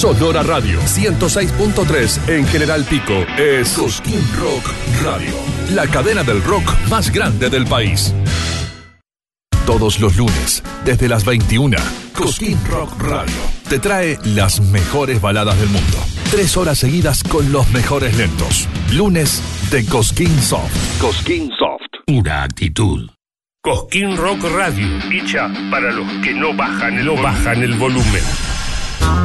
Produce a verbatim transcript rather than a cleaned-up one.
Sonora Radio ciento seis punto tres en General Pico es Cosquín Rock Radio, la cadena del rock más grande del país. Todos los lunes, desde las veintiuna, Cosquín Rock Radio te trae las mejores baladas del mundo. Tres horas seguidas con los mejores lentos. Lunes de Cosquín Soft. Cosquín Soft. Pura actitud. Cosquín Rock Radio, hecha para los que no bajan, no bajan el volumen.